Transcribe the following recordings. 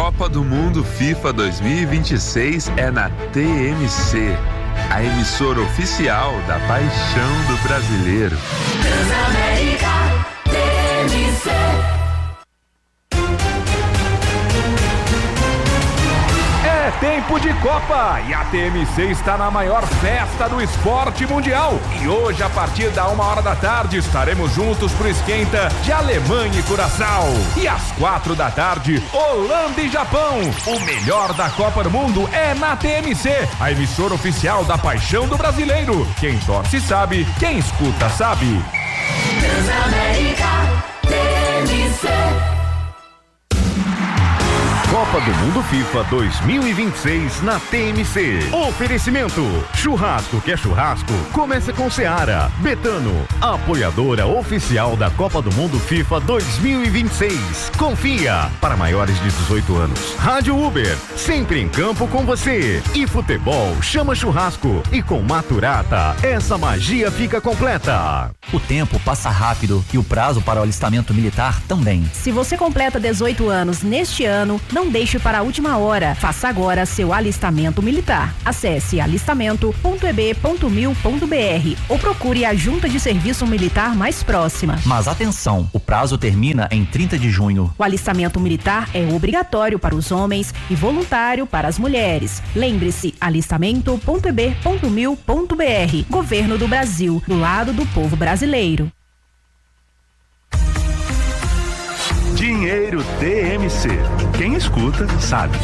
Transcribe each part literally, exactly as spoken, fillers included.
Copa do Mundo FIFA dois mil e vinte e seis é na T M C, a emissora oficial da paixão do brasileiro. Transamérica T M C. É tempo de Copa e a T M C está na maior festa do esporte mundial. E hoje, a partir da uma hora da tarde, estaremos juntos pro esquenta de Alemanha e Curaçao. E às quatro da tarde, Holanda e Japão. O melhor da Copa do Mundo é na T M C, a emissora oficial da paixão do brasileiro. Quem torce sabe, quem escuta sabe. Transamérica T M C. Copa do Mundo FIFA dois mil e vinte e seis na T M C. Oferecimento: churrasco que é churrasco, começa com Seara. Betano, apoiadora oficial da Copa do Mundo FIFA dois mil e vinte e seis. Confia, para maiores de dezoito anos. Rádio Uber, sempre em campo com você. E futebol chama churrasco. E com Maturata, essa magia fica completa. O tempo passa rápido e o prazo para o alistamento militar também. Se você completa dezoito anos neste ano, não deixe para a última hora. Faça agora seu alistamento militar. Acesse alistamento ponto e b ponto mil ponto b r ou procure a junta de serviço militar mais próxima. Mas atenção, o prazo termina em trinta de junho. O alistamento militar é obrigatório para os homens e voluntário para as mulheres. Lembre-se, alistamento ponto e b ponto mil ponto b r. Governo do Brasil, do lado do povo brasileiro. Dinheiro T M C. Quem escuta, sabe.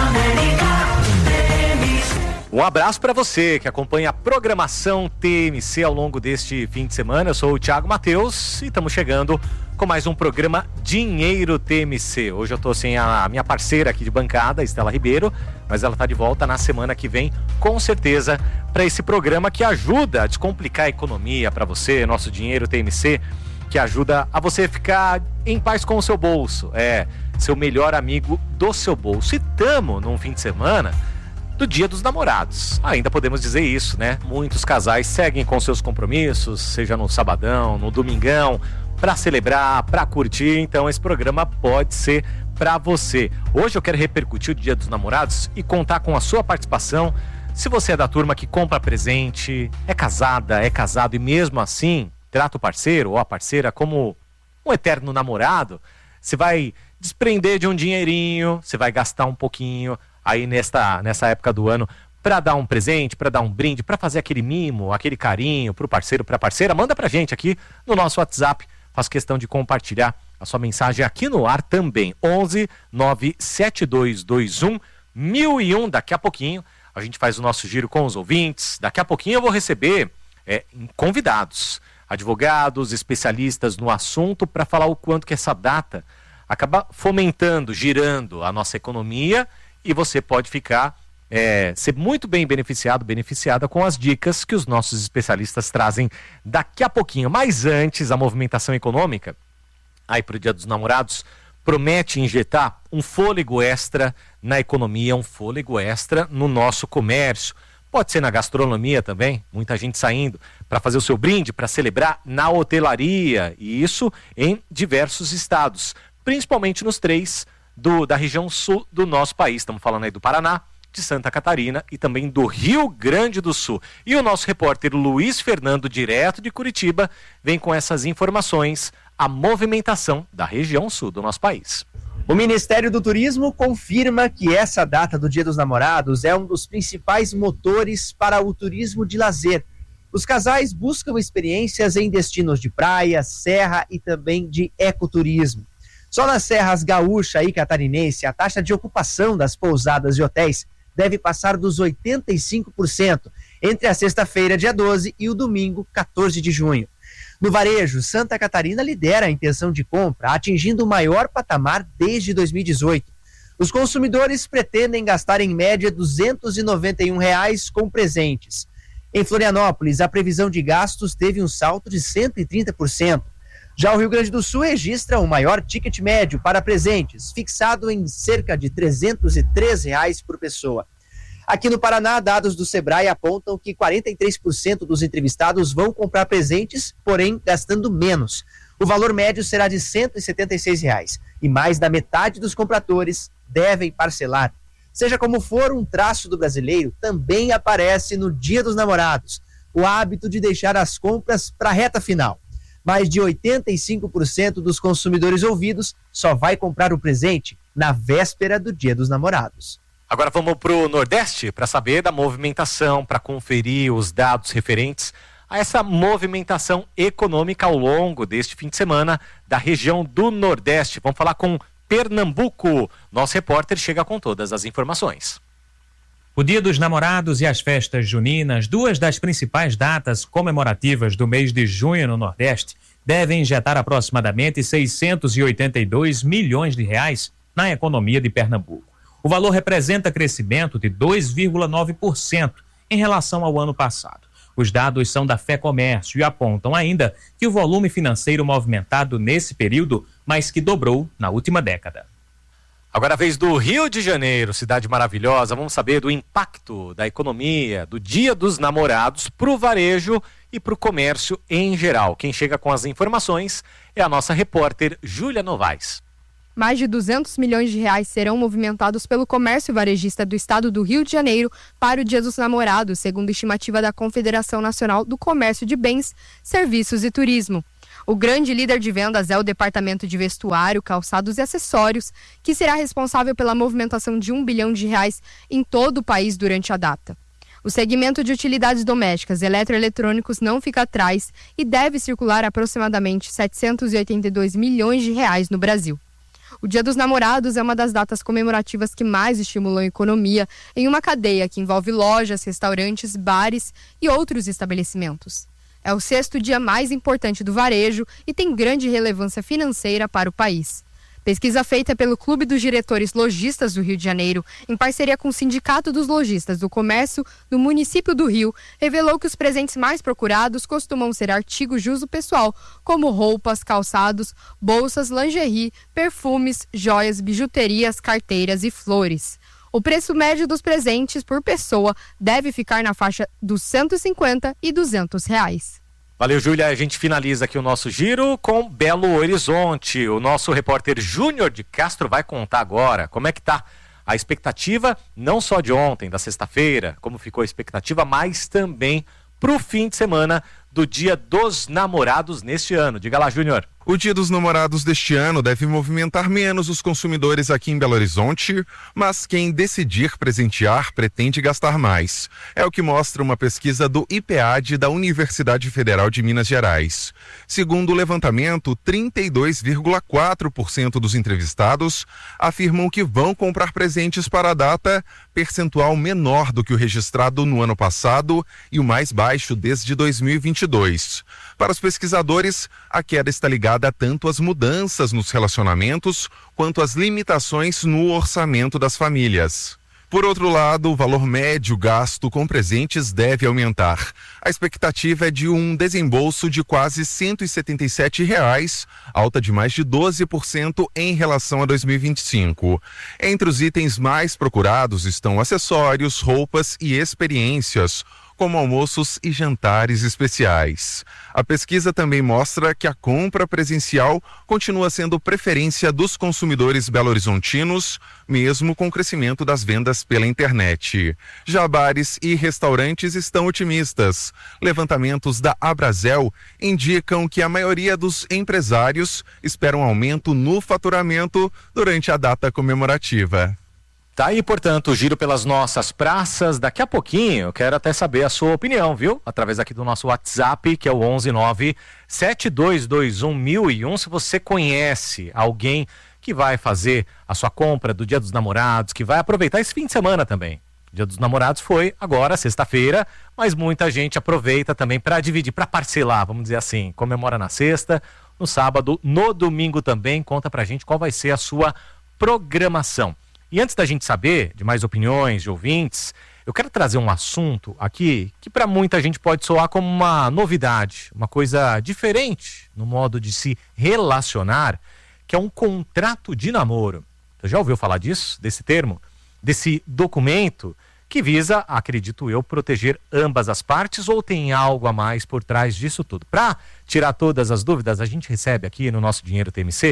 Um abraço para você que acompanha a programação T M C ao longo deste fim de semana. Eu sou o Thiago Matheus e estamos chegando com mais um programa Dinheiro T M C. Hoje eu tô sem a minha parceira aqui de bancada, Estela Ribeiro, mas ela tá de volta na semana que vem, com certeza, para esse programa que ajuda a descomplicar a economia para você, nosso Dinheiro T M C, que ajuda a você ficar em paz com o seu bolso. É, seu melhor amigo do seu bolso. E tamo num fim de semana do Dia dos Namorados. Ainda podemos dizer isso, né? Muitos casais seguem com seus compromissos, seja no sabadão, no domingão, para celebrar, para curtir. Então esse programa pode ser para você. Hoje eu quero repercutir o Dia dos Namorados e contar com a sua participação. Se você é da turma que compra presente, é casada, é casado e mesmo assim trata o parceiro ou a parceira como um eterno namorado, você vai desprender de um dinheirinho, você vai gastar um pouquinho aí nesta, nessa época do ano para dar um presente, para dar um brinde, para fazer aquele mimo, aquele carinho pro parceiro, pra parceira. Manda pra gente aqui no nosso WhatsApp, faço questão de compartilhar a sua mensagem aqui no ar também. onze nove sete dois dois um mil e um. Daqui a pouquinho a gente faz o nosso giro com os ouvintes. Daqui a pouquinho eu vou receber é, convidados, advogados, especialistas no assunto, para falar o quanto que essa data acaba fomentando, girando a nossa economia, e você pode ficar, é, ser muito bem beneficiado, beneficiada com as dicas que os nossos especialistas trazem daqui a pouquinho. Mas antes, a movimentação econômica, aí para o Dia dos Namorados, promete injetar um fôlego extra na economia, um fôlego extra no nosso comércio. Pode ser na gastronomia também, muita gente saindo para fazer o seu brinde, para celebrar na hotelaria, e isso em diversos estados, principalmente nos três do, da região sul do nosso país. Estamos falando aí do Paraná, de Santa Catarina e também do Rio Grande do Sul. E o nosso repórter Luiz Fernando, direto de Curitiba, vem com essas informações, a movimentação da região sul do nosso país. O Ministério do Turismo confirma que essa data do Dia dos Namorados é um dos principais motores para o turismo de lazer. Os casais buscam experiências em destinos de praia, serra e também de ecoturismo. Só nas serras gaúcha e catarinense, a taxa de ocupação das pousadas e hotéis deve passar dos oitenta e cinco por cento entre a sexta-feira, dia doze, e o domingo, quatorze de junho. No varejo, Santa Catarina lidera a intenção de compra, atingindo o maior patamar desde dois mil e dezoito. Os consumidores pretendem gastar em média duzentos e noventa e um reais com presentes. Em Florianópolis, a previsão de gastos teve um salto de cento e trinta por cento. Já o Rio Grande do Sul registra o maior ticket médio para presentes, fixado em cerca de trezentos e três reais por pessoa. Aqui no Paraná, dados do Sebrae apontam que quarenta e três por cento dos entrevistados vão comprar presentes, porém gastando menos. O valor médio será de cento e setenta e seis reais. e mais da metade dos compradores devem parcelar. Seja como for, um traço do brasileiro também aparece no Dia dos Namorados, o hábito de deixar as compras para a reta final. Mais de oitenta e cinco por cento dos consumidores ouvidos só vai comprar o presente na véspera do Dia dos Namorados. Agora vamos para o Nordeste para saber da movimentação, para conferir os dados referentes a essa movimentação econômica ao longo deste fim de semana da região do Nordeste. Vamos falar com Pernambuco. Nosso repórter chega com todas as informações. O Dia dos Namorados e as festas juninas, duas das principais datas comemorativas do mês de junho no Nordeste, devem injetar aproximadamente seiscentos e oitenta e dois milhões de reais na economia de Pernambuco. O valor representa crescimento de dois vírgula nove por cento em relação ao ano passado. Os dados são da FEComércio e apontam ainda que o volume financeiro movimentado nesse período mais que dobrou na última década. Agora a vez do Rio de Janeiro, cidade maravilhosa, vamos saber do impacto da economia, do Dia dos Namorados para o varejo e para o comércio em geral. Quem chega com as informações é a nossa repórter Júlia Novaes. Mais de duzentos milhões de reais serão movimentados pelo comércio varejista do estado do Rio de Janeiro para o Dia dos Namorados, segundo estimativa da Confederação Nacional do Comércio de Bens, Serviços e Turismo. O grande líder de vendas é o Departamento de Vestuário, Calçados e Acessórios, que será responsável pela movimentação de um bilhão de reais em todo o país durante a data. O segmento de utilidades domésticas e eletroeletrônicos não fica atrás e deve circular aproximadamente setecentos e oitenta e dois milhões de reais no Brasil. O Dia dos Namorados é uma das datas comemorativas que mais estimulam a economia em uma cadeia que envolve lojas, restaurantes, bares e outros estabelecimentos. É o sexto dia mais importante do varejo e tem grande relevância financeira para o país. Pesquisa feita pelo Clube dos Diretores Lojistas do Rio de Janeiro, em parceria com o Sindicato dos Lojistas do Comércio do município do Rio, revelou que os presentes mais procurados costumam ser artigos de uso pessoal, como roupas, calçados, bolsas, lingerie, perfumes, joias, bijuterias, carteiras e flores. O preço médio dos presentes por pessoa deve ficar na faixa dos cento e cinquenta e duzentos reais. Valeu, Júlia. A gente finaliza aqui o nosso giro com Belo Horizonte. O nosso repórter Júnior de Castro vai contar agora como é que tá a expectativa, não só de ontem, da sexta-feira, como ficou a expectativa, mas também para o fim de semana do Dia dos Namorados neste ano. Diga lá, Júnior. O Dia dos Namorados deste ano deve movimentar menos os consumidores aqui em Belo Horizonte, mas quem decidir presentear pretende gastar mais. É o que mostra uma pesquisa do I P A D da Universidade Federal de Minas Gerais. Segundo o levantamento, trinta e dois vírgula quatro por cento dos entrevistados afirmam que vão comprar presentes para a data, percentual menor do que o registrado no ano passado e o mais baixo desde dois mil e vinte e dois. Para os pesquisadores, a queda está ligada tanto às mudanças nos relacionamentos quanto às limitações no orçamento das famílias. Por outro lado, o valor médio gasto com presentes deve aumentar. A expectativa é de um desembolso de quase cento e setenta e sete reais, alta de mais de doze por cento em relação a dois mil e vinte e cinco. Entre os itens mais procurados estão acessórios, roupas e experiências, como almoços e jantares especiais. A pesquisa também mostra que a compra presencial continua sendo preferência dos consumidores belo-horizontinos, mesmo com o crescimento das vendas pela internet. Já bares e restaurantes estão otimistas. Levantamentos da Abrazel indicam que a maioria dos empresários esperam um aumento no faturamento durante a data comemorativa. Tá aí, portanto, o giro pelas nossas praças. Daqui a pouquinho eu quero até saber a sua opinião, viu? Através aqui do nosso WhatsApp, que é o onze nove sete dois dois um mil e um. Se você conhece alguém que vai fazer a sua compra do Dia dos Namorados, que vai aproveitar esse fim de semana também. O Dia dos Namorados foi agora, sexta-feira, mas muita gente aproveita também para dividir, para parcelar, vamos dizer assim. Comemora na sexta, no sábado, no domingo também. Conta pra gente qual vai ser a sua programação. E antes da gente saber de mais opiniões de ouvintes, eu quero trazer um assunto aqui que para muita gente pode soar como uma novidade, uma coisa diferente no modo de se relacionar, que é um contrato de namoro. Você já ouviu falar disso, desse termo? Desse documento que visa, acredito eu, proteger ambas as partes, ou tem algo a mais por trás disso tudo? Para tirar todas as dúvidas, a gente recebe aqui no nosso Dinheiro T M C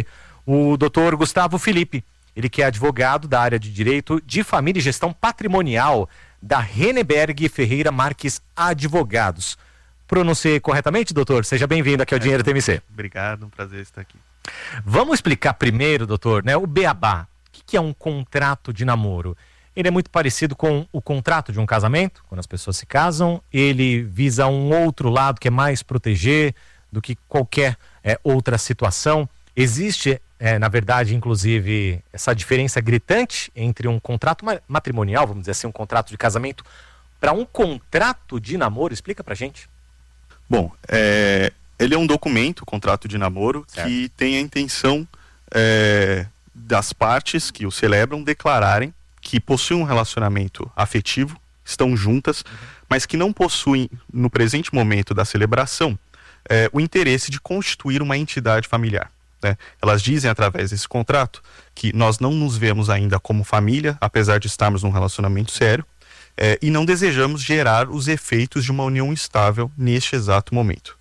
o doutor Gustavo Felipe. Ele que é advogado da área de Direito de Família e Gestão Patrimonial da Henneberg Ferreira Marques Advogados. Pronunciei corretamente, doutor? Seja bem-vindo aqui ao é, Dinheiro T M C. Obrigado, um prazer estar aqui. Vamos explicar primeiro, doutor, né, o beabá. O que é um contrato de namoro? Ele é muito parecido com o contrato de um casamento, quando as pessoas se casam. Ele visa um outro lado que é mais proteger do que qualquer é, outra situação. Existe, é, na verdade, inclusive, essa diferença gritante entre um contrato matrimonial, vamos dizer assim, um contrato de casamento, para um contrato de namoro. Explica pra gente. Bom, é, ele é um documento, contrato de namoro, certo, que tem a intenção é, das partes que o celebram declararem que possuem um relacionamento afetivo, estão juntas, uhum, mas que não possuem, no presente momento da celebração, é, o interesse de constituir uma entidade familiar. Né? Elas dizem, através desse contrato, que nós não nos vemos ainda como família, apesar de estarmos num relacionamento sério, é, e não desejamos gerar os efeitos de uma união estável neste exato momento.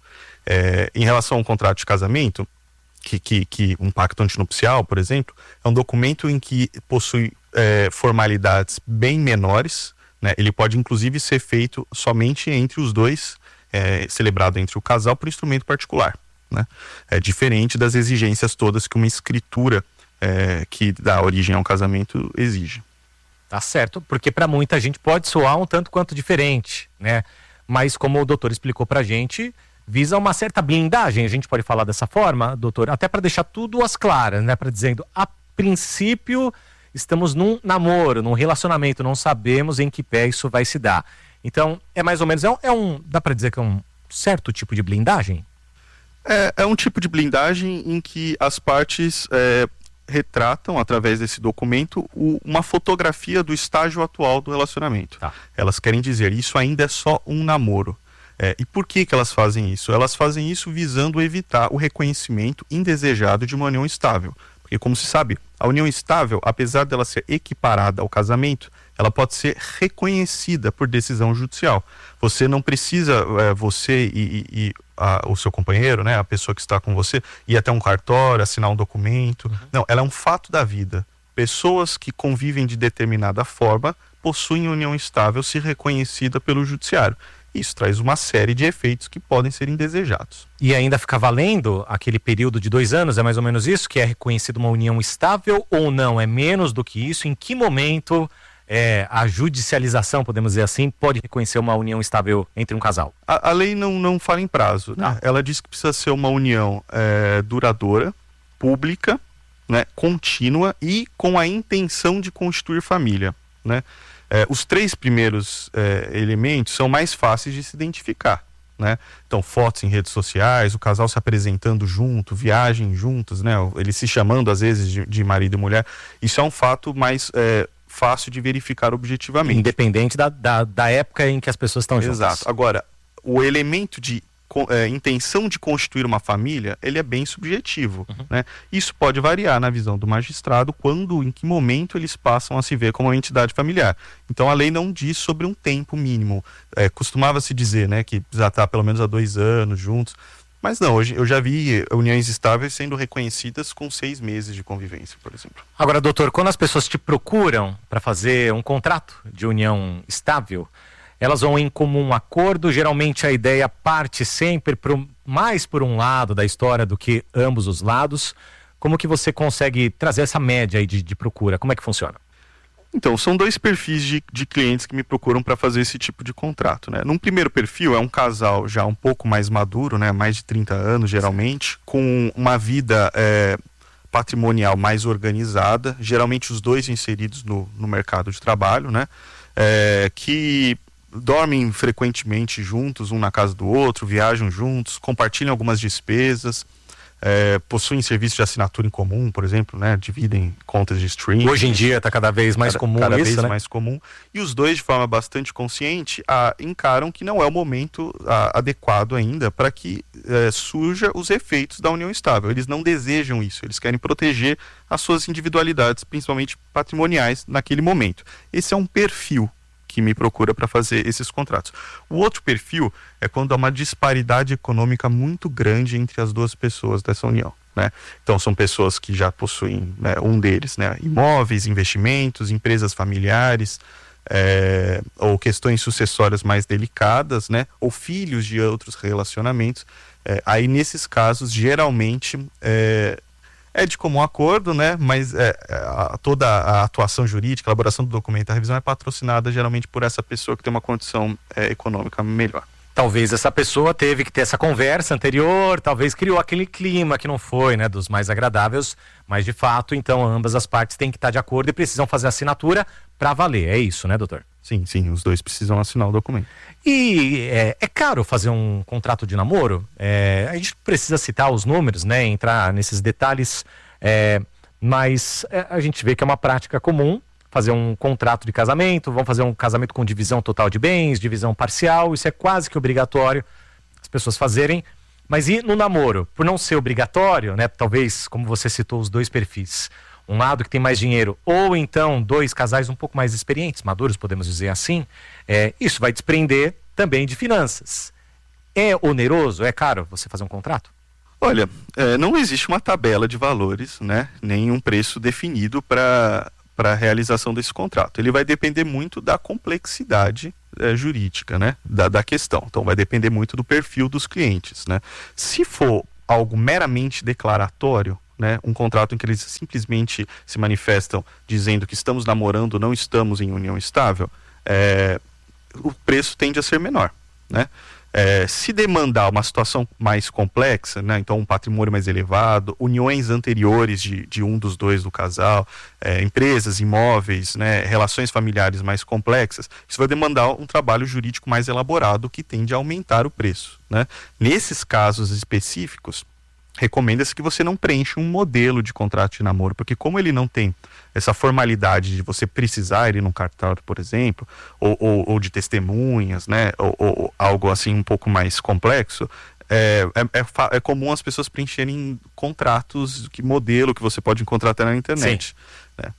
É, em relação a um contrato de casamento, que, que, que um pacto antinupcial, por exemplo, é um documento em que possui é, formalidades bem menores, né? Ele pode inclusive ser feito somente entre os dois, é, celebrado entre o casal por instrumento particular, né? É diferente das exigências todas que uma escritura é, que dá origem a um casamento exige. Tá certo, porque para muita gente pode soar um tanto quanto diferente, né? Mas como o doutor explicou pra gente, visa uma certa blindagem, a gente pode falar dessa forma, doutor, até para deixar tudo às claras, né? Para dizendo, a princípio, estamos num namoro, num relacionamento, não sabemos em que pé isso vai se dar. Então, é mais ou menos, é um, é um dá para dizer que é um certo tipo de blindagem? É, é um tipo de blindagem em que as partes é, retratam, através desse documento, o, uma fotografia do estágio atual do relacionamento. Tá. Elas querem dizer, isso ainda é só um namoro. É, e por que que elas fazem isso? Elas fazem isso visando evitar o reconhecimento indesejado de uma união estável. Porque, como se sabe, a união estável, apesar dela ser equiparada ao casamento, ela pode ser reconhecida por decisão judicial. Você não precisa, é, você e, e, e a, o seu companheiro, né, a pessoa que está com você, ir até um cartório, assinar um documento. Uhum. Não, ela é um fato da vida. Pessoas que convivem de determinada forma possuem união estável se reconhecida pelo judiciário. Isso traz uma série de efeitos que podem ser indesejados. E ainda fica valendo aquele período de dois anos, é mais ou menos isso? Que é reconhecido uma união estável ou não? É menos do que isso? Em que momento é, a judicialização, podemos dizer assim, pode reconhecer uma união estável entre um casal? A, a lei não, não fala em prazo, né? Ela diz que precisa ser uma união é, duradoura, pública, né, contínua e com a intenção de constituir família, né? É, os três primeiros é, elementos são mais fáceis de se identificar, né? Então, fotos em redes sociais, o casal se apresentando junto, viagem juntos, né? Eles se chamando às vezes de, de marido e mulher. Isso é um fato mais é, fácil de verificar objetivamente. Independente da, da, da época em que as pessoas estão juntas. Exato. Agora, o elemento de É, intenção de constituir uma família, ele é bem subjetivo, uhum, né? Isso pode variar na visão do magistrado quando, em que momento eles passam a se ver como uma entidade familiar. Então a lei não diz sobre um tempo mínimo. É, costumava-se dizer, né, que precisa estar pelo menos há dois anos juntos, mas não, hoje eu já vi uniões estáveis sendo reconhecidas com seis meses de convivência, por exemplo. Agora, doutor, quando as pessoas te procuram para fazer um contrato de união estável, elas vão em comum acordo, geralmente a ideia parte sempre pro, mais por um lado da história do que ambos os lados. Como que você consegue trazer essa média aí de, de procura? Como é que funciona? Então, são dois perfis de, de clientes que me procuram para fazer esse tipo de contrato, né? Num primeiro perfil é um casal já um pouco mais maduro, né? Mais de trinta anos geralmente, sim, com uma vida é, patrimonial mais organizada, geralmente os dois inseridos no, no mercado de trabalho, né? É, que dormem frequentemente juntos, um na casa do outro, viajam juntos, compartilham algumas despesas, é, possuem serviço de assinatura em comum, por exemplo, né? Dividem contas de streaming. Hoje em dia está cada vez mais cada, comum cada isso, vez né? mais comum. E os dois, de forma bastante consciente, a, encaram que não é o momento a, adequado ainda para que é, surja os efeitos da união estável. Eles não desejam isso, eles querem proteger as suas individualidades, principalmente patrimoniais, naquele momento. Esse é um perfil que me procura para fazer esses contratos. O outro perfil é quando há uma disparidade econômica muito grande entre as duas pessoas dessa união, né? Então são pessoas que já possuem, né, um deles, né, imóveis, investimentos, empresas familiares, é, ou questões sucessórias mais delicadas, né, ou filhos de outros relacionamentos. É, aí nesses casos geralmente é, é de comum acordo, né, mas é, a, toda a atuação jurídica, a elaboração do documento, a revisão é patrocinada geralmente por essa pessoa que tem uma condição é, econômica melhor. Talvez essa pessoa teve que ter essa conversa anterior, talvez criou aquele clima que não foi, né, dos mais agradáveis, mas de fato, então, ambas as partes têm que estar de acordo e precisam fazer a assinatura para valer, é isso, né, doutor? Sim, sim, os dois precisam assinar o documento. E é, é caro fazer um contrato de namoro? É, a gente precisa citar os números, né, entrar nesses detalhes, é, mas é, a gente vê que é uma prática comum, fazer um contrato de casamento, vão fazer um casamento com divisão total de bens, divisão parcial, isso é quase que obrigatório as pessoas fazerem. Mas e no namoro? Por não ser obrigatório, né, talvez, como você citou, os dois perfis, um lado que tem mais dinheiro, ou então dois casais um pouco mais experientes, maduros, podemos dizer assim, é, isso vai desprender também de finanças. É oneroso, é caro você fazer um contrato? Olha, é, não existe uma tabela de valores, né, nem um preço definido para para a realização desse contrato. Ele vai depender muito da complexidade é, jurídica, né, da, da questão. Então vai depender muito do perfil dos clientes, né. Se for algo meramente declaratório, né, um contrato em que eles simplesmente se manifestam dizendo que estamos namorando, não estamos em união estável, é, o preço tende a ser menor, né. É, se demandar uma situação mais complexa, né, então um patrimônio mais elevado, uniões anteriores de, de um dos dois do casal, é, empresas, imóveis, né, relações familiares mais complexas, isso vai demandar um trabalho jurídico mais elaborado que tende a aumentar o preço, né. Nesses casos específicos, recomenda-se que você não preencha um modelo de contrato de namoro, porque como ele não tem essa formalidade de você precisar ir num cartório, por exemplo, ou, ou, ou de testemunhas, né, ou, ou algo assim um pouco mais complexo, é, é, é, é comum as pessoas preencherem contratos, que modelo que você pode encontrar até na internet. Né?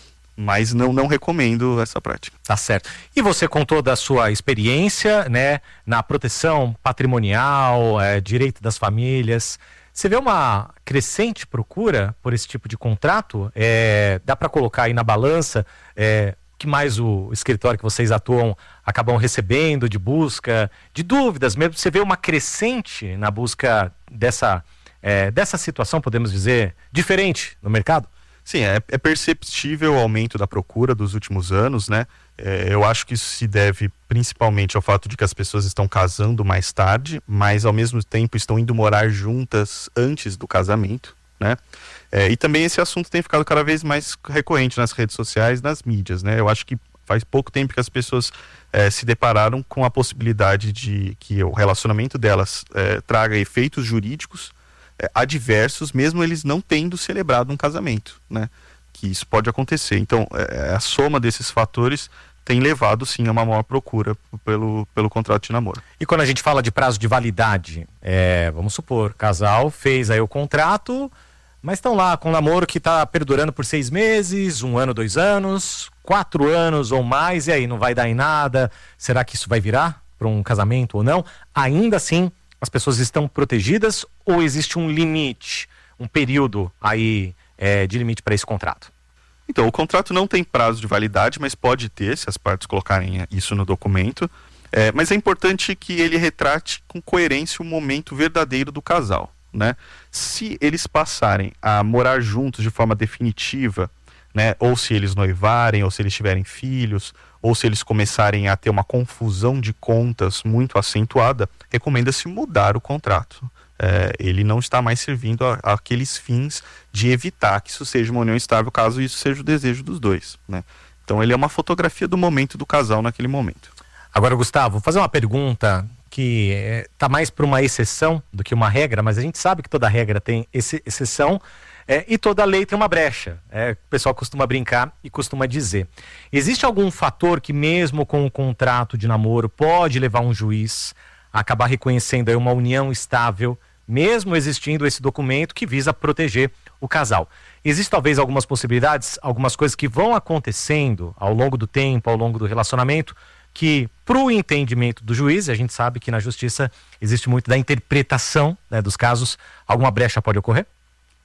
Mas não, não recomendo essa prática. Tá certo. E você contou da sua experiência, né, na proteção patrimonial, é, direito das famílias. Você vê uma crescente procura por esse tipo de contrato? É, dá para colocar aí na balança é, que mais o escritório que vocês atuam acabam recebendo de busca, de dúvidas mesmo? Você vê uma crescente na busca dessa, é, dessa situação, podemos dizer, diferente no mercado? Sim, é, é perceptível o aumento da procura dos últimos anos, né? É, eu acho que isso se deve principalmente ao fato de que as pessoas estão casando mais tarde, mas ao mesmo tempo estão indo morar juntas antes do casamento, né? É, e também esse assunto tem ficado cada vez mais recorrente nas redes sociais, nas mídias, né? Eu acho que faz pouco tempo que as pessoas é, se depararam com a possibilidade de que o relacionamento delas é, traga efeitos jurídicos é, adversos, mesmo eles não tendo celebrado um casamento, né? Que isso pode acontecer. Então, é, a soma desses fatores tem levado, sim, a uma maior procura pelo, pelo contrato de namoro. E quando a gente fala de prazo de validade, é, vamos supor, casal fez aí o contrato, mas estão lá com um namoro que está perdurando por seis meses, um ano, dois anos, quatro anos ou mais, e aí não vai dar em nada. Será que isso vai virar para um casamento ou não? Ainda assim, as pessoas estão protegidas ou existe um limite, um período aí é, de limite para esse contrato? Então, o contrato não tem prazo de validade, mas pode ter, se as partes colocarem isso no documento. É, mas é importante que ele retrate com coerência o momento verdadeiro do casal, né? Se eles passarem a morar juntos de forma definitiva, né, ou se eles noivarem, ou se eles tiverem filhos, ou se eles começarem a ter uma confusão de contas muito acentuada, recomenda-se mudar o contrato. É, ele não está mais servindo a, a aqueles fins de evitar que isso seja uma união estável, caso isso seja o desejo dos dois, né? Então ele é uma fotografia do momento do casal naquele momento. Agora, Gustavo, vou fazer uma pergunta que está é, mais para uma exceção do que uma regra, mas a gente sabe que toda regra tem esse, exceção é, e toda lei tem uma brecha. É, o pessoal costuma brincar e costuma dizer. Existe algum fator que mesmo com o contrato de namoro pode levar um juiz a acabar reconhecendo aí uma união estável, mesmo existindo esse documento que visa proteger o casal? Existem talvez algumas possibilidades, algumas coisas que vão acontecendo ao longo do tempo, ao longo do relacionamento, que para o entendimento do juiz, a gente sabe que na justiça existe muito da interpretação, né, dos casos, alguma brecha pode ocorrer?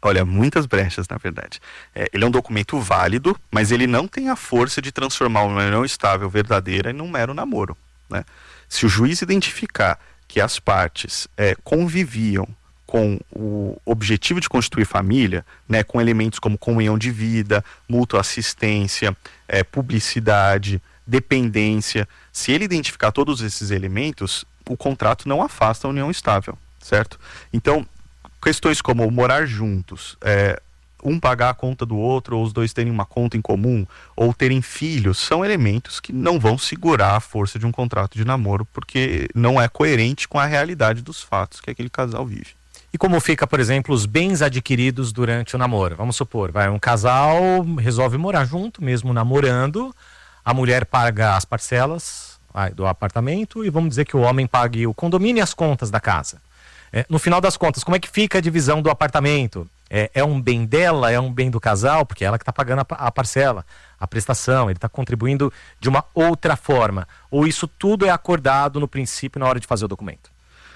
Olha, muitas brechas, na verdade. É, ele é um documento válido, mas ele não tem a força de transformar uma união estável verdadeira em um mero namoro, né? Se o juiz identificar que as partes é, conviviam com o objetivo de constituir família, né, com elementos como comunhão de vida, mútua assistência, é, publicidade, dependência, se ele identificar todos esses elementos, o contrato não afasta a união estável, certo? Então, questões como morar juntos, é, um pagar a conta do outro, ou os dois terem uma conta em comum, ou terem filhos, são elementos que não vão segurar a força de um contrato de namoro, porque não é coerente com a realidade dos fatos que aquele casal vive. E como fica, por exemplo, os bens adquiridos durante o namoro? Vamos supor, vai um casal resolve morar junto, mesmo namorando, a mulher paga as parcelas vai, do apartamento e vamos dizer que o homem pague o condomínio e as contas da casa. É, no final das contas, como é que fica a divisão do apartamento? É, é um bem dela, é um bem do casal, porque é ela que está pagando a, a parcela, a prestação, ele está contribuindo de uma outra forma. Ou isso tudo é acordado no princípio na hora de fazer o documento?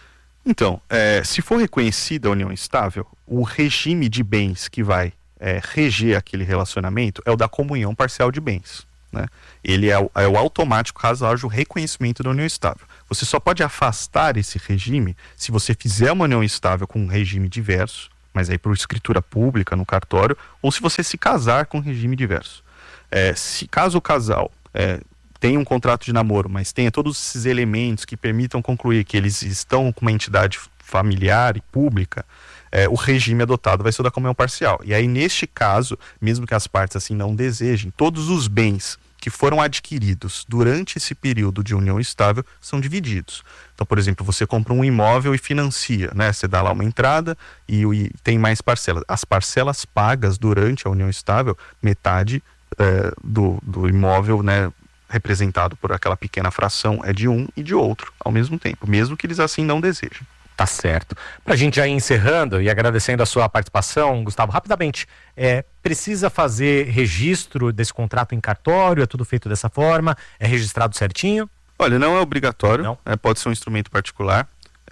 Então, é, se for reconhecida a união estável, o regime de bens que vai é, reger aquele relacionamento é o da comunhão parcial de bens, né? Ele é o, é o automático caso haja o reconhecimento da união estável. Você só pode afastar esse regime se você fizer uma união estável com um regime diverso, mas aí por escritura pública no cartório, ou se você se casar com um regime diverso. É, se caso o casal é, tenha um contrato de namoro, mas tenha todos esses elementos que permitam concluir que eles estão com uma entidade familiar e pública, é, o regime adotado vai ser o da comunhão parcial. E aí, neste caso, mesmo que as partes assim não desejem, todos os bens que foram adquiridos durante esse período de união estável são divididos. Então, por exemplo, você compra um imóvel e financia, né? Você dá lá uma entrada e, e tem mais parcelas. As parcelas pagas durante a união estável, metade é, do, do imóvel, né, representado por aquela pequena fração é de um e de outro ao mesmo tempo, mesmo que eles assim não desejem. Tá certo. Pra gente já ir encerrando e agradecendo a sua participação, Gustavo, rapidamente, é, precisa fazer registro desse contrato em cartório? É tudo feito dessa forma? É registrado certinho? Olha, não é obrigatório, não. É, pode ser um instrumento particular,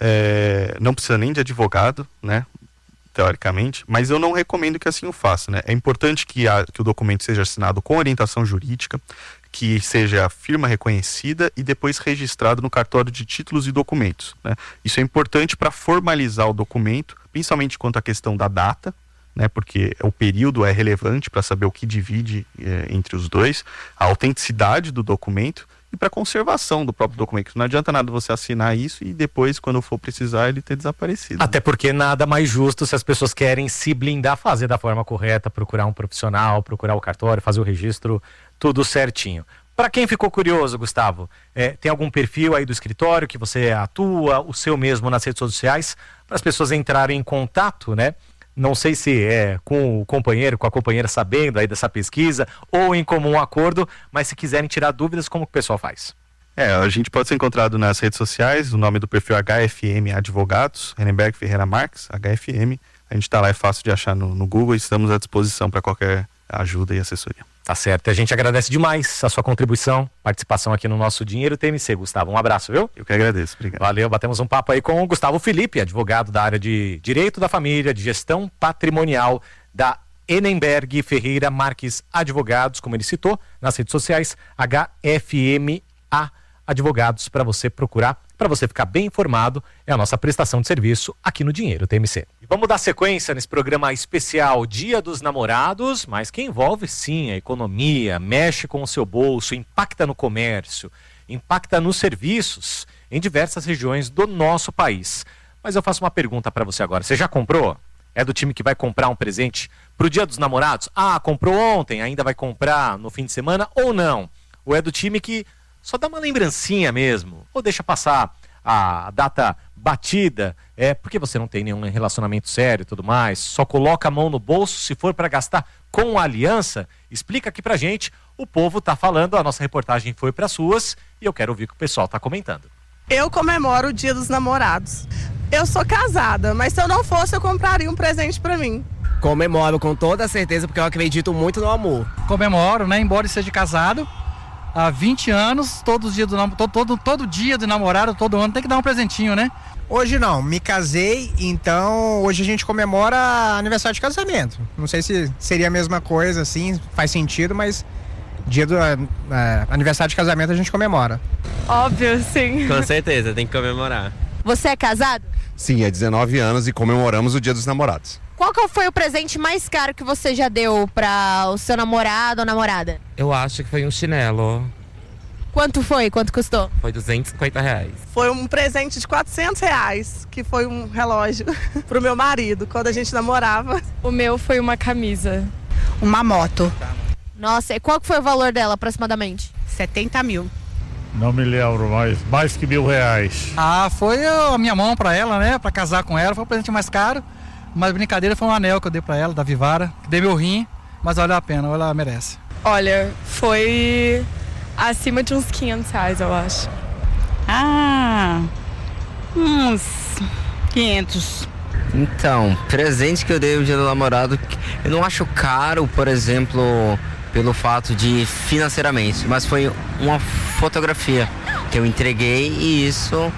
é, não precisa nem de advogado, né, teoricamente, mas eu não recomendo que assim o faça, né? É importante que, a, que o documento seja assinado com orientação jurídica, que seja firma reconhecida e depois registrado no cartório de títulos e documentos, né? Isso é importante para formalizar o documento, principalmente quanto à questão da data, né? Porque o período é relevante para saber o que divide é, entre os dois, a autenticidade do documento e para conservação do próprio documento. Não adianta nada você assinar isso e depois, quando for precisar, ele ter desaparecido. Até porque nada mais justo se as pessoas querem se blindar, fazer da forma correta, procurar um profissional, procurar o cartório, fazer o registro, tudo certinho. Para quem ficou curioso, Gustavo, é, tem algum perfil aí do escritório que você atua, o seu mesmo nas redes sociais, para as pessoas entrarem em contato, né? Não sei se é com o companheiro, com a companheira sabendo aí dessa pesquisa ou em comum acordo, mas se quiserem tirar dúvidas, como que o pessoal faz? É, a gente pode ser encontrado nas redes sociais, o nome do perfil H F M Advogados, Renenberg Ferreira Marques, H F M. A gente está lá, é fácil de achar no, no Google e estamos à disposição para qualquer ajuda e assessoria. Tá certo, a gente agradece demais a sua contribuição, participação aqui no nosso Dinheiro T M C, Gustavo. Um abraço, viu? Eu que agradeço, obrigado. Valeu, batemos um papo aí com o Gustavo Felipe, advogado da área de Direito da Família, de Gestão Patrimonial da Renenberg Ferreira Marques Advogados, como ele citou, nas redes sociais, H F M A Advogados, para você procurar, para você ficar bem informado, é a nossa prestação de serviço aqui no Dinheiro T M C. E vamos dar sequência nesse programa especial Dia dos Namorados, mas que envolve sim a economia, mexe com o seu bolso, impacta no comércio, impacta nos serviços em diversas regiões do nosso país. Mas eu faço uma pergunta para você agora, você já comprou? É do time que vai comprar um presente pro Dia dos Namorados? Ah, comprou ontem, ainda vai comprar no fim de semana ou não? Ou é do time que só dá uma lembrancinha mesmo, ou deixa passar a data batida, é porque você não tem nenhum relacionamento sério e tudo mais, só coloca a mão no bolso se for para gastar com a aliança? Explica aqui pra gente, o povo tá falando, a nossa reportagem foi para suas e eu quero ouvir o que o pessoal tá comentando. Eu comemoro o Dia dos Namorados. Eu sou casada, mas se eu não fosse eu compraria um presente para mim. Comemoro com toda certeza porque eu acredito muito no amor. Comemoro, né, embora seja casado. Há vinte anos, todos os dias do, todo, todo, todo dia do namorado, todo ano, tem que dar um presentinho, né? Hoje não, me casei, então hoje a gente comemora aniversário de casamento. Não sei se seria a mesma coisa, assim, faz sentido, mas dia do é, aniversário de casamento a gente comemora. Óbvio, sim. Com certeza, tem que comemorar. Você é casado? Sim, é dezenove anos e comemoramos o Dia dos Namorados. Qual que foi o presente mais caro que você já deu para o seu namorado ou namorada? Eu acho que foi um chinelo. Quanto foi? Quanto custou? Foi duzentos e cinquenta reais. Foi um presente de quatrocentos reais, que foi um relógio pro meu marido, quando a gente namorava. O meu foi uma camisa. Uma moto. Nossa, e qual que foi o valor dela aproximadamente? setenta mil. Não me lembro, mas mais que mil reais. Ah, foi a minha mão pra ela, né? Pra casar com ela, foi o presente mais caro. Mas brincadeira foi um anel que eu dei pra ela, da Vivara. Dei meu rim, mas valeu a pena, ela merece. Olha, foi acima de uns quinhentos reais, eu acho. Ah, uns quinhentos. Então, presente que eu dei no dia do namorado, eu não acho caro, por exemplo, pelo fato de financeiramente, mas foi uma fotografia que eu entreguei e isso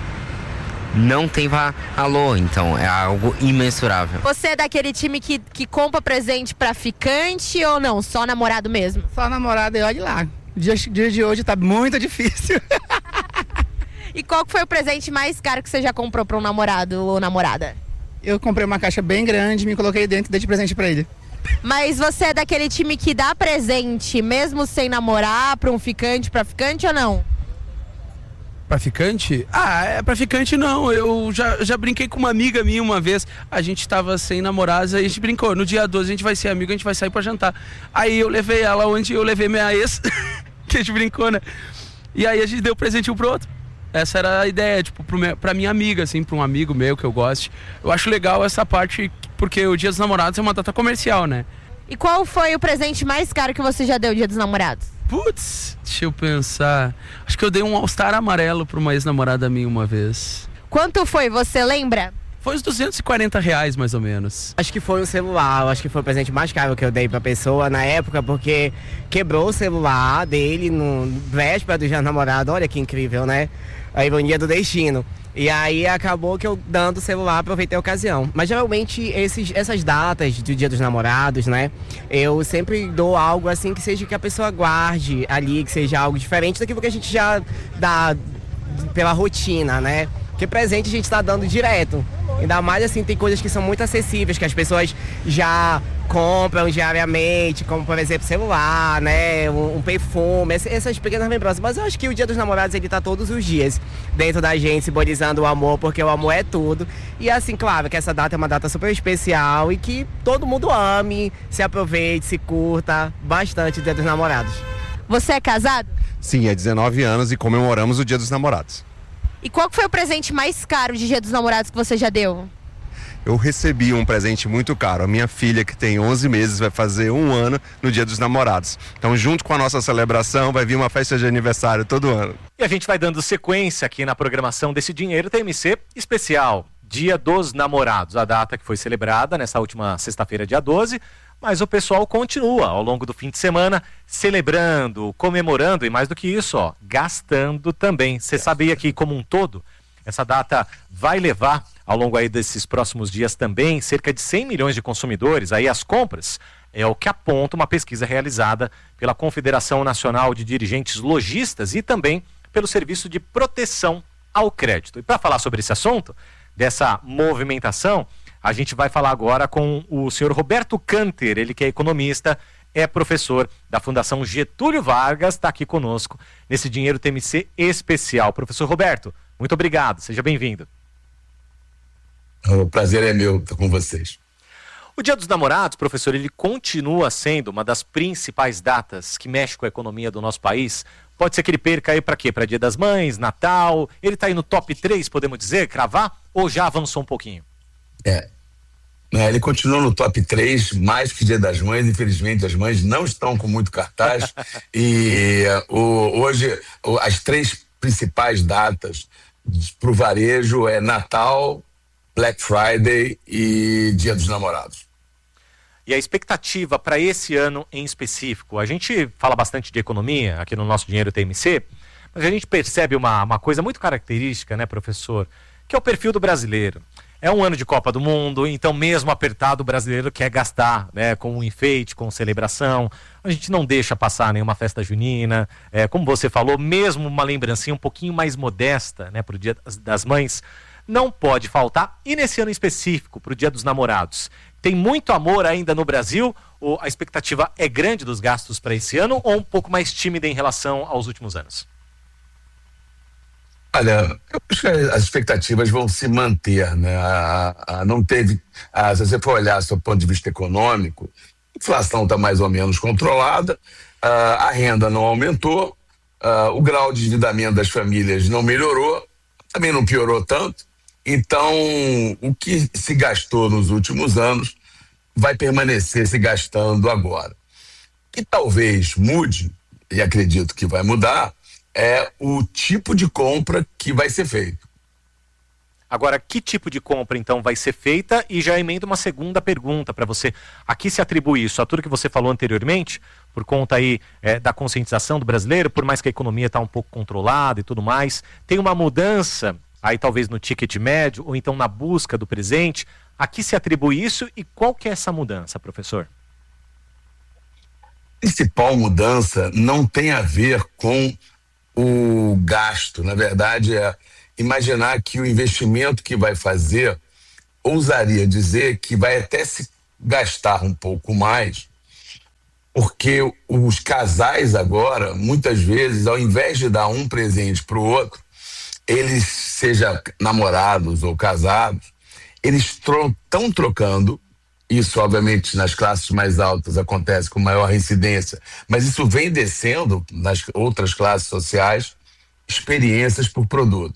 não tem valor, então é algo imensurável. Você é daquele time que, que compra presente pra ficante ou não? Só namorado mesmo? Só namorado e olha lá. O dia, dia de hoje tá muito difícil. E qual que foi o presente mais caro que você já comprou pra um namorado ou namorada? Eu comprei uma caixa bem grande, me coloquei dentro e dei de presente pra ele. Mas você é daquele time que dá presente mesmo sem namorar pra um ficante, pra ficante ou não? Pra ficante? Ah, é pra ficante não. Eu já, já brinquei com uma amiga minha uma vez. A gente tava sem namorados, aí a gente brincou. No dia doze a gente vai ser amigo, a gente vai sair pra jantar. Aí eu levei ela onde eu levei minha ex, que a gente brincou, né? E aí a gente deu presente um pro outro. Essa era a ideia, tipo, pro meu, pra minha amiga, assim, pra um amigo meu que eu goste. Eu acho legal essa parte, porque o Dia dos Namorados é uma data comercial, né? E qual foi o presente mais caro que você já deu no Dia dos Namorados? Putz, deixa eu pensar. Acho que eu dei um All-Star amarelo pra uma ex-namorada minha uma vez. Quanto foi, você lembra? Foi uns duzentos e quarenta reais, mais ou menos. Acho que foi um celular, acho que foi o presente mais caro que eu dei pra pessoa na época, porque quebrou o celular dele no véspera do Dia dos Namorados. Olha que incrível, né? A ironia do destino. E aí acabou que eu dando o celular, aproveitei a ocasião. Mas geralmente esses, essas datas do Dia dos Namorados, né? Eu sempre dou algo assim que seja que a pessoa guarde ali, que seja algo diferente daquilo que a gente já dá pela rotina, né? Porque presente a gente tá dando direto. Ainda mais assim, tem coisas que são muito acessíveis, que as pessoas já compram diariamente, como por exemplo celular, né, um, um perfume, essas pequenas lembranças. Mas eu acho que o Dia dos Namorados ele tá todos os dias dentro da gente, simbolizando o amor, porque o amor é tudo. E assim, claro que essa data é uma data super especial e que todo mundo ame, se aproveite, se curta bastante o Dia dos Namorados. Você é casado? Sim, é dezenove anos e comemoramos o Dia dos Namorados. E qual que foi o presente mais caro de Dia dos Namorados que você já deu? Eu recebi um presente muito caro. A minha filha, que tem onze meses, vai fazer um ano no Dia dos Namorados. Então, junto com a nossa celebração, vai vir uma festa de aniversário todo ano. E a gente vai dando sequência aqui na programação desse Dinheiro T M C especial, Dia dos Namorados, a data que foi celebrada nessa última sexta-feira, dia doze. Mas o pessoal continua ao longo do fim de semana celebrando, comemorando e mais do que isso, ó, gastando também. Você sabia que como um todo, essa data vai levar ao longo aí desses próximos dias também cerca de cem milhões de consumidores aí às compras? É o que aponta uma pesquisa realizada pela Confederação Nacional de Dirigentes Lojistas e também pelo Serviço de Proteção ao Crédito. E para falar sobre esse assunto, dessa movimentação, a gente vai falar agora com o senhor Roberto Canter, ele que é economista, é professor da Fundação Getúlio Vargas, está aqui conosco nesse Dinheiro T M C especial. Professor Roberto, muito obrigado, seja bem-vindo. O prazer é meu estar com vocês. O Dia dos Namorados, professor, ele continua sendo uma das principais datas que mexe com a economia do nosso país. Pode ser que ele perca aí para quê? Para Dia das Mães, Natal, ele está aí no top três, podemos dizer, cravar, ou já avançou um pouquinho? É. Ele continua no top três, mais que Dia das Mães. Infelizmente, as mães não estão com muito cartaz. e o, hoje, o, as três principais datas para o varejo é Natal, Black Friday e Dia dos Namorados. E a expectativa para esse ano em específico? A gente fala bastante de economia aqui no nosso Dinheiro T M C, mas a gente percebe uma, uma coisa muito característica, né, professor? que é o perfil do brasileiro. É um ano de Copa do Mundo, então mesmo apertado o brasileiro quer gastar, né, com um enfeite, com celebração. A gente não deixa passar nenhuma festa junina. É, como você falou, mesmo uma lembrancinha um pouquinho mais modesta, né, para o Dia das Mães, não pode faltar. E nesse ano em específico, para o Dia dos Namorados, tem muito amor ainda no Brasil? Ou a expectativa é grande dos gastos para esse ano ou um pouco mais tímida em relação aos últimos anos? Olha, eu acho que as expectativas vão se manter, né? A, a, não teve, a, se você for olhar do ponto de vista econômico, a inflação está mais ou menos controlada, a, a renda não aumentou, a, o grau de endividamento das famílias não melhorou, também não piorou tanto. Então, o que se gastou nos últimos anos vai permanecer se gastando agora. E talvez mude, e acredito que vai mudar, é o tipo de compra que vai ser feito. Agora, que tipo de compra, então, vai ser feita? E já emendo uma segunda pergunta para você. A que se atribui isso? A tudo que você falou anteriormente, por conta aí é, da conscientização do brasileiro, por mais que a economia está um pouco controlada e tudo mais, tem uma mudança, aí talvez no ticket médio, ou então na busca do presente. A que se atribui isso e qual que é essa mudança, professor? A principal mudança não tem a ver com o gasto, na verdade é imaginar que o investimento que vai fazer, ousaria dizer que vai até se gastar um pouco mais, porque os casais agora, muitas vezes, ao invés de dar um presente para o outro, eles, seja namorados ou casados, eles estão tro- trocando. Isso, obviamente, nas classes mais altas acontece com maior incidência, mas isso vem descendo nas outras classes sociais, experiências por produto.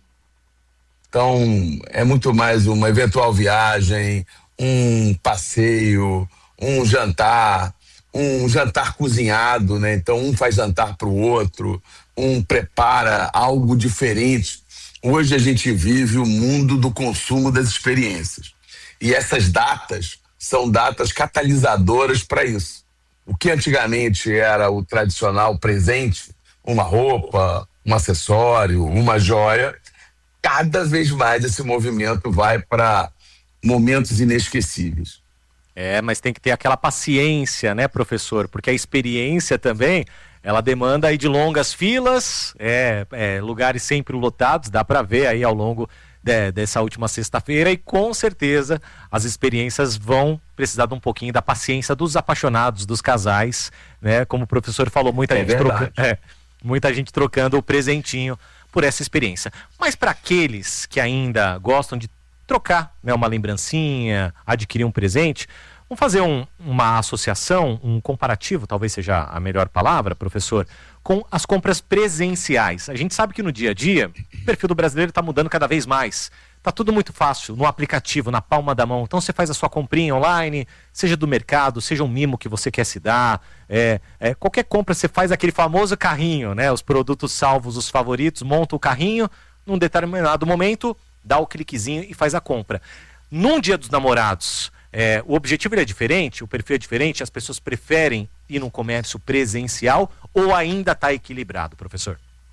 Então, é muito mais uma eventual viagem, um passeio, um jantar, um jantar cozinhado, né? Então, um faz jantar para o outro, um prepara algo diferente. Hoje a gente vive o mundo do consumo das experiências. E essas datas são datas catalisadoras para isso. O que antigamente era o tradicional presente, uma roupa, um acessório, uma joia, cada vez mais esse movimento vai para momentos inesquecíveis. É, mas tem que ter aquela paciência, né, professor? Porque a experiência também, ela demanda aí de longas filas, é, é, lugares sempre lotados, dá para ver aí ao longo De, dessa última sexta-feira, e com certeza as experiências vão precisar de um pouquinho da paciência dos apaixonados, dos casais, né? Como o professor falou, muita, é gente, troca, é, muita gente trocando o presentinho por essa experiência. Mas para aqueles que ainda gostam de trocar, né, uma lembrancinha, adquirir um presente, vamos fazer um, uma associação, um comparativo, talvez seja a melhor palavra, professor, com as compras presenciais. A gente sabe que no dia a dia, o perfil do brasileiro está mudando cada vez mais. Está tudo muito fácil, no aplicativo, na palma da mão. Então você faz a sua comprinha online, seja do mercado, seja um mimo que você quer se dar. É, é, qualquer compra você faz aquele famoso carrinho, né? Os produtos salvos, os favoritos, monta o carrinho, num determinado momento, dá o cliquezinho e faz a compra. Num Dia dos Namorados, É, o objetivo ele é diferente, o perfil é diferente, as pessoas preferem ir num comércio presencial ou ainda está equilibrado, professor?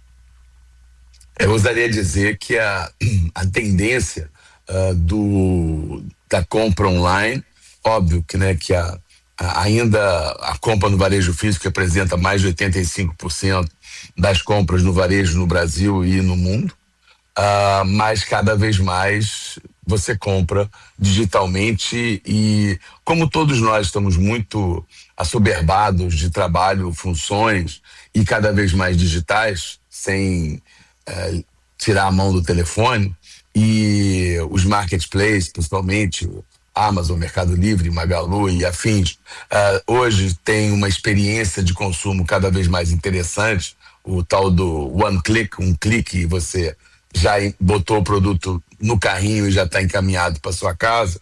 Eu ousaria dizer que a, a tendência uh, do, da compra online, óbvio que, né, que a, a, ainda a compra no varejo físico representa mais de oitenta e cinco por cento das compras no varejo no Brasil e no mundo, uh, mas cada vez mais você compra digitalmente e, como todos nós estamos muito assoberbados de trabalho, funções e cada vez mais digitais, sem eh, tirar a mão do telefone, e os marketplaces, principalmente Amazon, Mercado Livre, Magalu e afins, uh, hoje tem uma experiência de consumo cada vez mais interessante, o tal do one click, um clique e você já botou o produto no carrinho e já está encaminhado para sua casa.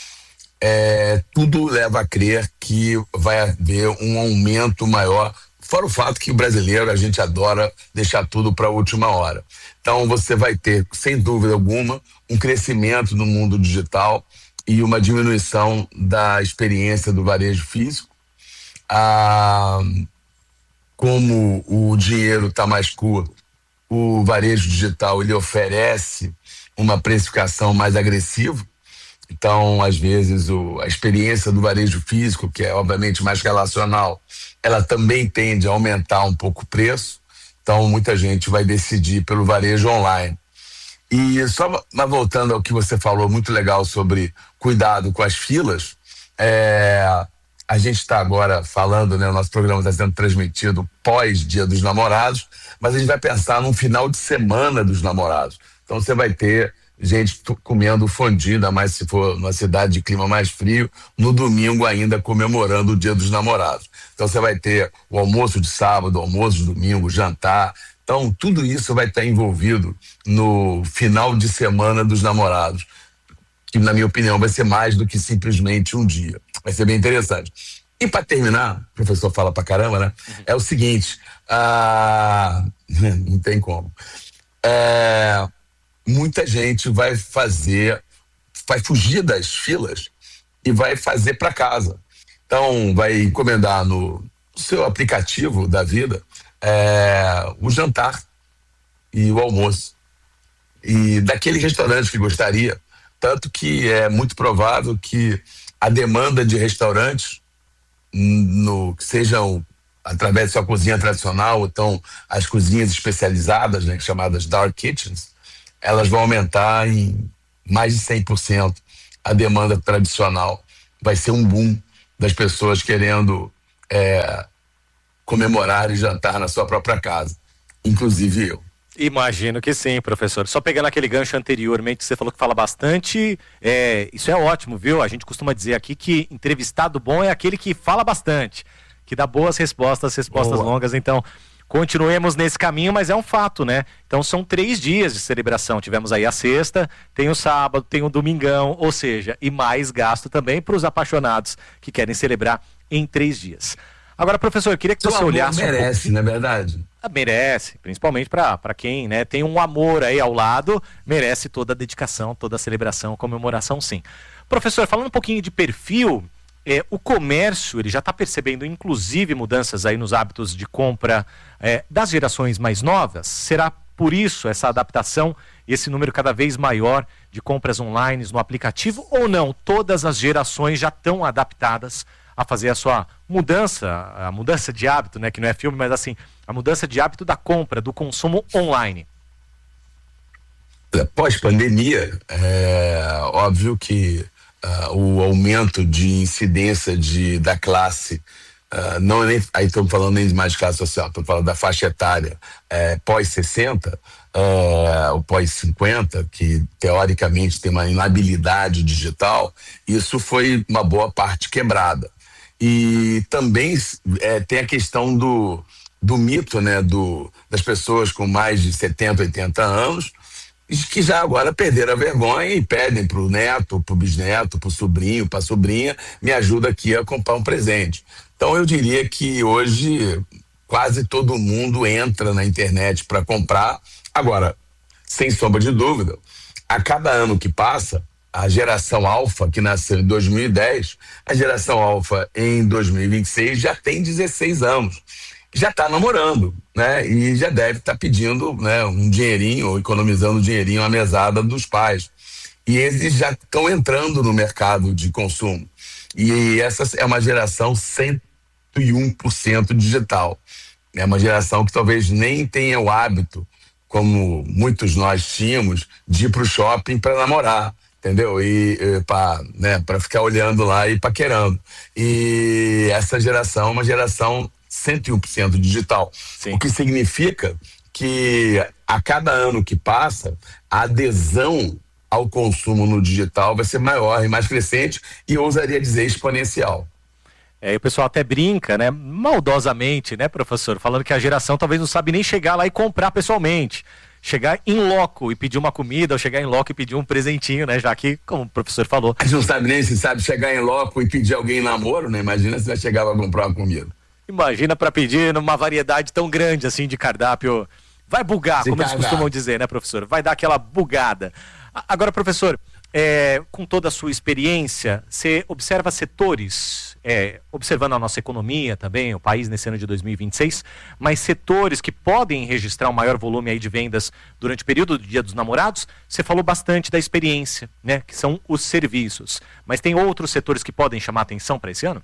É, tudo leva a crer que vai haver um aumento maior, fora o fato que o brasileiro, a gente adora deixar tudo para a última hora. Então você vai ter, sem dúvida alguma, um crescimento no mundo digital e uma diminuição da experiência do varejo físico. Ah, como o dinheiro está mais curto, o varejo digital ele oferece uma precificação mais agressiva. Então, às vezes, o, a experiência do varejo físico, que é obviamente mais relacional, ela também tende a aumentar um pouco o preço. Então, muita gente vai decidir pelo varejo online. E só mas voltando ao que você falou, muito legal sobre cuidado com as filas, é, a gente está agora falando, né, o nosso programa está sendo transmitido pós-Dia dos Namorados, mas a gente vai pensar num final de semana dos namorados. Então você vai ter gente comendo fondue, ainda mais se for numa cidade de clima mais frio, no domingo ainda comemorando o Dia dos Namorados. Então você vai ter o almoço de sábado, o almoço de domingo, jantar. Então tudo isso vai estar envolvido no final de semana dos namorados, que na minha opinião vai ser mais do que simplesmente um dia. Vai ser bem interessante. E para terminar, o professor fala pra caramba, né? É o seguinte, ah, não tem como. É, muita gente vai fazer, vai fugir das filas e vai fazer para casa. Então, vai encomendar no seu aplicativo da vida é, o jantar e o almoço. E daquele restaurante que gostaria. Tanto que é muito provável que a demanda de restaurantes, no, que sejam através da sua cozinha tradicional, ou então as cozinhas especializadas, né, chamadas dark kitchens, elas vão aumentar em mais de cem por cento. A demanda tradicional vai ser um boom das pessoas querendo é, comemorar e jantar na sua própria casa, inclusive eu. Imagino que sim, professor. Só pegando aquele gancho anteriormente que você falou que fala bastante, é, isso é ótimo, viu? A gente costuma dizer aqui que entrevistado bom é aquele que fala bastante, que dá boas respostas, respostas Boa. longas. Então, continuemos nesse caminho, mas é um fato, né? Então, são três dias de celebração. Tivemos aí a sexta, tem o sábado, tem o domingão, ou seja, e mais gasto também para os apaixonados que querem celebrar em três dias. Agora, professor, eu queria que você olhasse um merece, pouquinho. não é verdade? Ah, merece, principalmente para quem, né, tem um amor aí ao lado, merece toda a dedicação, toda a celebração, comemoração, sim. Professor, falando um pouquinho de perfil, é, o comércio, ele já está percebendo, inclusive, mudanças aí nos hábitos de compra é, das gerações mais novas? Será por isso essa adaptação e esse número cada vez maior de compras online no aplicativo, ou não? Todas as gerações já estão adaptadas a fazer a sua mudança, a mudança de hábito, né, que não é filme, mas assim, a mudança de hábito da compra, do consumo online. Pós-pandemia, é óbvio que uh, o aumento de incidência de, da classe, uh, não é nem, aí estamos falando nem mais de classe social, estamos falando da faixa etária é, pós sessenta, é, ou pós cinquenta, que teoricamente tem uma inabilidade digital, isso foi uma boa parte quebrada. E também é, tem a questão do, do mito, né, do, das pessoas com mais de setenta, oitenta anos, que já agora perderam a vergonha e pedem para o neto, para o bisneto, para o sobrinho, para a sobrinha, me ajuda aqui a comprar um presente. Então eu diria que hoje quase todo mundo entra na internet para comprar. Agora, sem sombra de dúvida, a cada ano que passa, a geração alfa, que nasceu em dois mil e dez, a geração alfa em dois mil e vinte e seis já tem dezesseis anos. Já está namorando, né? E já deve estar tá pedindo, né, um dinheirinho, ou economizando dinheirinho à mesada dos pais. E eles já estão entrando no mercado de consumo. E essa é uma geração cento e um por cento digital. É uma geração que talvez nem tenha o hábito, como muitos nós tínhamos, de ir para o shopping para namorar. Entendeu? E, e para, né, para ficar olhando lá e paquerando. E essa geração é uma geração cento e um por cento digital. Sim. O que significa que a cada ano que passa, a adesão ao consumo no digital vai ser maior e mais crescente, e eu ousaria dizer exponencial. É, e o pessoal até brinca, né, maldosamente, né, professor, falando que a geração talvez não sabe nem chegar lá e comprar pessoalmente. Chegar em loco e pedir uma comida, ou chegar em loco e pedir um presentinho, né? Já que, como o professor falou... A gente não sabe nem se sabe chegar em loco e pedir alguém namoro, né? Imagina se vai chegar para comprar uma comida. Imagina para pedir numa variedade tão grande assim de cardápio. Vai bugar, se como cardápio. Eles costumam dizer, né, professor? Vai dar aquela bugada. Agora, professor, é, com toda a sua experiência, você observa setores é, observando a nossa economia também, o país nesse ano de dois mil e vinte e seis, mas setores que podem registrar um maior volume aí de vendas durante o período do Dia dos Namorados, você falou bastante da experiência, né, que são os serviços. Mas tem outros setores que podem chamar atenção para esse ano?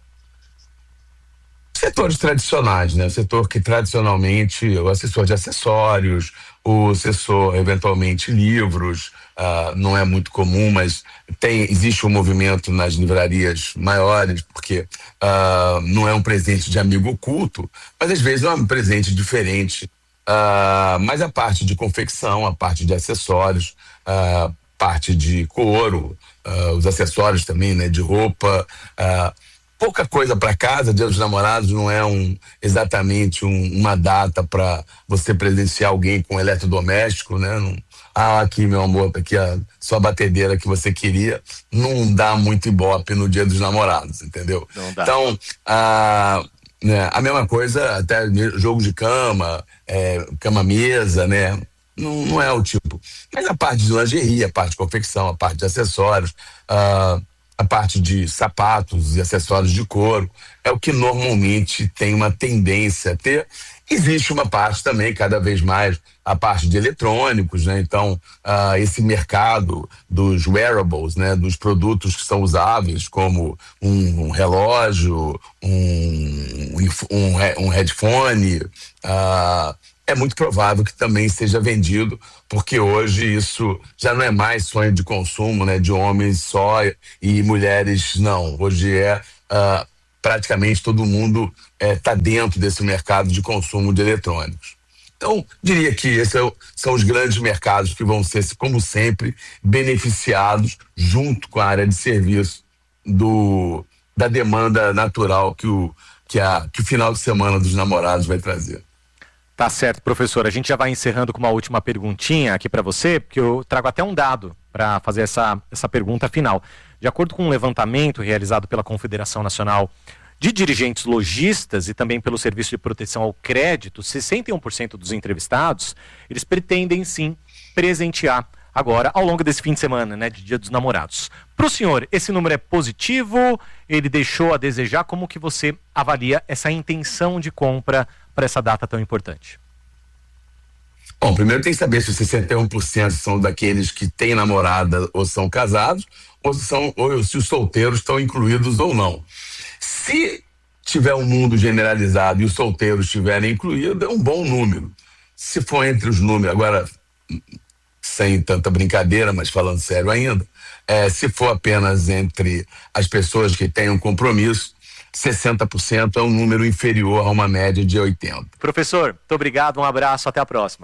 Setores tradicionais, né? O setor que tradicionalmente, o assessor de acessórios, o assessor, eventualmente, livros, uh, não é muito comum, mas tem, existe um movimento nas livrarias maiores, porque uh, não é um presente de amigo oculto, mas às vezes é um presente diferente. Uh, mas a parte de confecção, a parte de acessórios, a parte de couro, uh, os acessórios também, né? De roupa, uh, pouca coisa para casa. Dia dos Namorados não é um, exatamente um, uma data para você presentear alguém com eletrodoméstico, né? Não, ah, aqui, meu amor, aqui a sua batedeira que você queria. Não dá muito ibope no Dia dos Namorados, entendeu? Não dá. Então, a, né, a mesma coisa, até jogo de cama, é, cama-mesa, né? Não, não é o tipo. Mas a parte de lingerie, a parte de confecção, a parte de acessórios, uh, a parte de sapatos e acessórios de couro, é o que normalmente tem uma tendência a ter. Existe uma parte também, cada vez mais, a parte de eletrônicos, né? Então, uh, esse mercado dos wearables, né? Dos produtos que são usáveis, como um, um relógio, um, um, um headphone, uh, é muito provável que também seja vendido, porque hoje isso já não é mais sonho de consumo, né, de homens só e mulheres não. Hoje é uh, praticamente todo mundo está uh, dentro desse mercado de consumo de eletrônicos. Então, diria que esses são os grandes mercados que vão ser, como sempre, beneficiados junto com a área de serviço do, da demanda natural que o, que, a, que o final de semana dos namorados vai trazer. Tá certo, professor. A gente já vai encerrando com uma última perguntinha aqui para você, porque eu trago até um dado para fazer essa, essa pergunta final. De acordo com um levantamento realizado pela Confederação Nacional de Dirigentes Lojistas e também pelo Serviço de Proteção ao Crédito, sessenta e um por cento dos entrevistados, eles pretendem sim presentear agora, ao longo desse fim de semana, né, de Dia dos Namorados. Para o senhor, esse número é positivo? Ele deixou a desejar? Como que você avalia essa intenção de compra para essa data tão importante? Bom, primeiro tem que saber se os sessenta e um por cento são daqueles que têm namorada ou são casados, ou se, são, ou se os solteiros estão incluídos ou não. Se tiver um mundo generalizado e os solteiros estiverem incluídos, é um bom número. Se for entre os números, agora, sem tanta brincadeira, mas falando sério ainda, é, se for apenas entre as pessoas que têm um compromisso, sessenta por cento é um número inferior a uma média de oitenta por cento. Professor, muito obrigado, um abraço, até a próxima.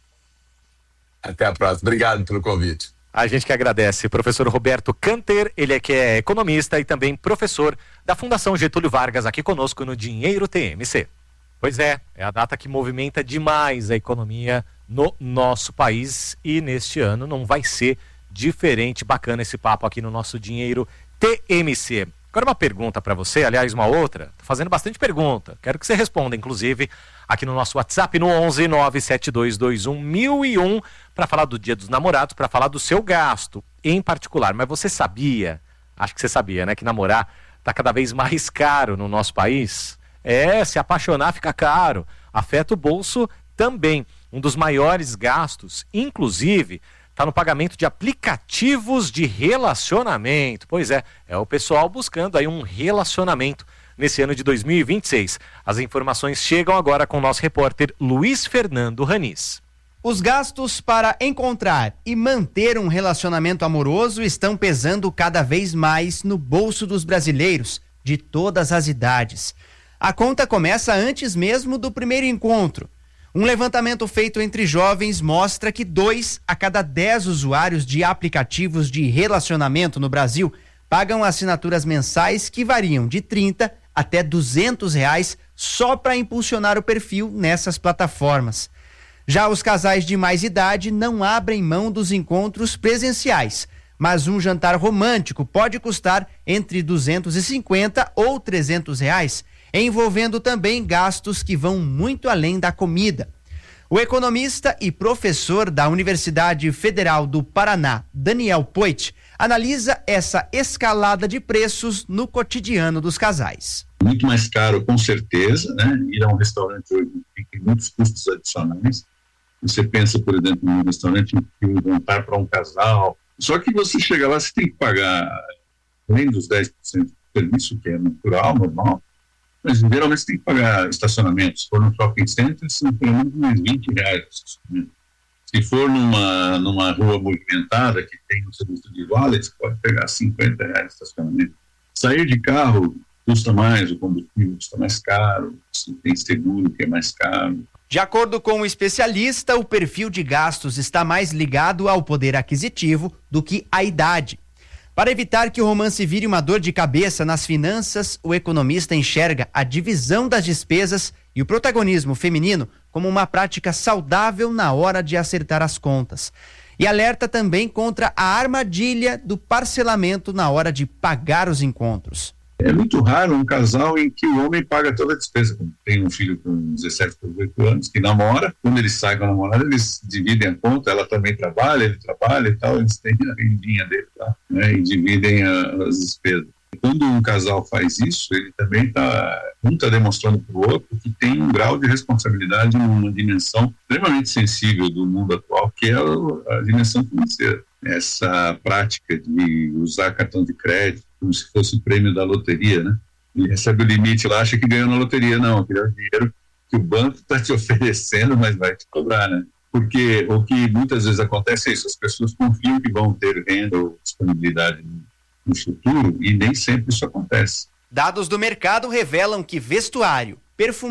Até a próxima, obrigado pelo convite. A gente que agradece. Professor Roberto Canter, ele é que é economista e também professor da Fundação Getúlio Vargas, aqui conosco no Dinheiro T M C. Pois é, é a data que movimenta demais a economia no nosso país e neste ano não vai ser diferente. Bacana esse papo aqui no nosso Dinheiro T M C. Agora uma pergunta para você, aliás uma outra, tô fazendo bastante pergunta, quero que você responda, inclusive, aqui no nosso WhatsApp no onze nove sete dois dois um mil e um, para falar do Dia dos Namorados, para falar do seu gasto em particular. Mas você sabia, acho que você sabia, né, que namorar tá cada vez mais caro no nosso país? É, se apaixonar fica caro, afeta o bolso também. Um dos maiores gastos, inclusive, está no pagamento de aplicativos de relacionamento. Pois é, é o pessoal buscando aí um relacionamento nesse ano de dois mil e vinte e seis. As informações chegam agora com o nosso repórter Luiz Fernando Ranis. Os gastos para encontrar e manter um relacionamento amoroso estão pesando cada vez mais no bolso dos brasileiros, de todas as idades. A conta começa antes mesmo do primeiro encontro. Um levantamento feito entre jovens mostra que dois a cada dez usuários de aplicativos de relacionamento no Brasil pagam assinaturas mensais que variam de trinta até duzentos reais só para impulsionar o perfil nessas plataformas. Já os casais de mais idade não abrem mão dos encontros presenciais, mas um jantar romântico pode custar entre duzentos e cinquenta ou trezentos reais, envolvendo também gastos que vão muito além da comida. O economista e professor da Universidade Federal do Paraná, Daniel Poit, analisa essa escalada de preços no cotidiano dos casais. Muito mais caro, com certeza, né? Ir a um restaurante hoje tem muitos custos adicionais. Você pensa, por exemplo, num restaurante que um jantar para um casal. Só que você chega lá, você tem que pagar, além dos dez por cento do serviço, que é natural, normal, mas geralmente você tem que pagar estacionamento. Se for no shopping center, são pelo menos mais vinte reais o estacionamento. Se for numa, numa rua movimentada, que tem um serviço de valet, você pode pegar cinquenta reais de estacionamento. Sair de carro custa mais, o combustível custa mais caro, você tem seguro que é mais caro. De acordo com o especialista, o perfil de gastos está mais ligado ao poder aquisitivo do que à idade. Para evitar que o romance vire uma dor de cabeça nas finanças, o economista enxerga a divisão das despesas e o protagonismo feminino como uma prática saudável na hora de acertar as contas. E alerta também contra a armadilha do parcelamento na hora de pagar os encontros. É muito raro um casal em que o homem paga toda a despesa. Tem um filho com dezessete, dezoito anos que namora, quando eles saem com a namorada, eles dividem a conta, ela também trabalha, ele trabalha e tal, eles têm a rendinha dele lá, né, e dividem a, as despesas. Quando um casal faz isso, ele também está, um está demonstrando para o outro que tem um grau de responsabilidade numa dimensão extremamente sensível do mundo atual, que é a, a dimensão financeira. Essa prática de usar cartão de crédito como se fosse o prêmio da loteria, né? Ele recebe o limite lá, acha que ganhou na loteria. Não, aquele é o dinheiro que o banco está te oferecendo, mas vai te cobrar, né? Porque o que muitas vezes acontece é isso, as pessoas confiam que vão ter renda ou disponibilidade no futuro e nem sempre isso acontece. Dados do mercado revelam que vestuário, perfumaria,